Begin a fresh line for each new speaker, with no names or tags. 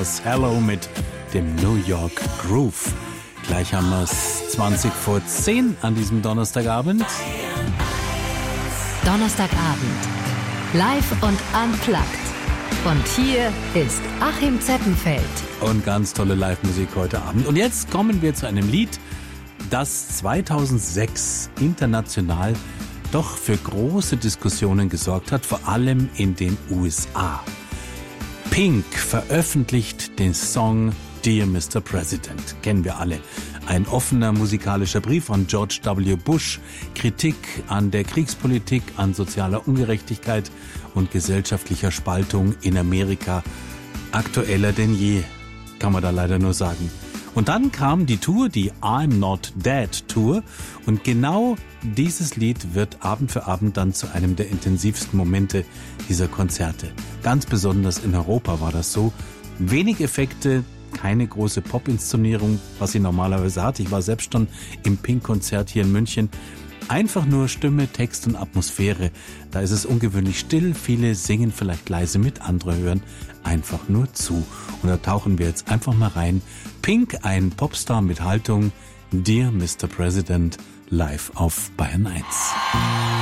Das Hello mit dem New York Groove. Gleich haben wir es 20 vor 10 an diesem Donnerstagabend.
Donnerstagabend. Live und unplugged. Und hier ist Achim Zeppenfeld.
Und ganz tolle Live-Musik heute Abend. Und jetzt kommen wir zu einem Lied, das 2006 international doch für große Diskussionen gesorgt hat, vor allem in den USA. Pink veröffentlicht den Song Dear Mr. President. Kennen wir alle. Ein offener musikalischer Brief von George W. Bush, Kritik an der Kriegspolitik, an sozialer Ungerechtigkeit und gesellschaftlicher Spaltung in Amerika. Aktueller denn je, kann man da leider nur sagen. Und dann kam die Tour, die I'm Not Dead Tour, und genau dieses Lied wird Abend für Abend dann zu einem der intensivsten Momente dieser Konzerte. Ganz besonders in Europa war das so. Wenig Effekte, keine große Pop-Inszenierung, was sie normalerweise hat. Ich war selbst schon im Pink-Konzert hier in München. Einfach nur Stimme, Text und Atmosphäre. Da ist es ungewöhnlich still. Viele singen vielleicht leise mit, andere hören einfach nur zu. Und da tauchen wir jetzt einfach mal rein. Pink, ein Popstar mit Haltung. Dear Mr. President, live auf Bayern 1.